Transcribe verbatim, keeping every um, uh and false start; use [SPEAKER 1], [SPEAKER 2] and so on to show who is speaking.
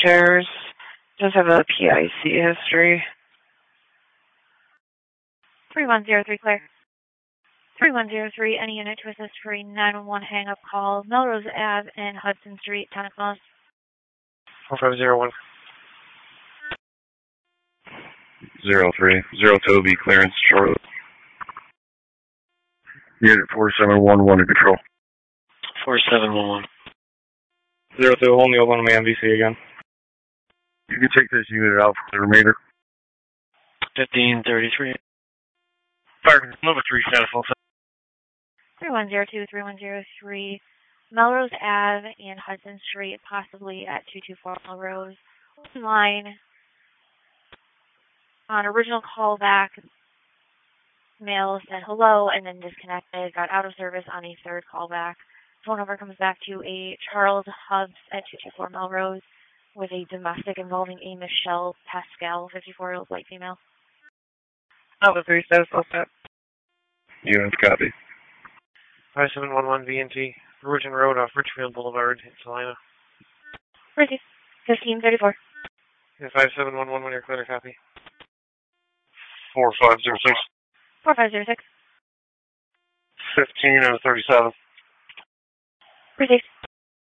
[SPEAKER 1] Chairs. Does have a P I C history.
[SPEAKER 2] three one zero three, clear. three one zero three, any unit to assist for a nine one one hang-up call. Melrose Ave and Hudson Street, Tennis Falls.
[SPEAKER 3] four five zero one.
[SPEAKER 4] Zero three. Zero Toby, clearance, Charlotte. Unit four seven one one to control.
[SPEAKER 3] four seven one one. Zero two, only open on M V C again.
[SPEAKER 4] You can take this unit out for the remainder.
[SPEAKER 3] fifteen thirty-three. Fire, number three, status full.
[SPEAKER 2] three one zero two, three one zero three, Melrose Ave and Hudson Street, possibly at two two four Melrose. Line on original callback, mail said hello and then disconnected, got out of service on a third callback. Phone number comes back to a Charles Hubbs at two two four Melrose with a domestic involving a Michelle Pascal, fifty-four-year-old white female.
[SPEAKER 3] Number three, status full set.
[SPEAKER 4] Units copy.
[SPEAKER 3] five seven one one V N T, Virgin Road off Richfield Boulevard in Salina.
[SPEAKER 2] Received. fifteen thirty-four.
[SPEAKER 3] Yeah, five seven one one when you're clear to copy.
[SPEAKER 4] four five zero six.
[SPEAKER 2] four five zero six.
[SPEAKER 4] fifteen thirty-seven.
[SPEAKER 2] Received.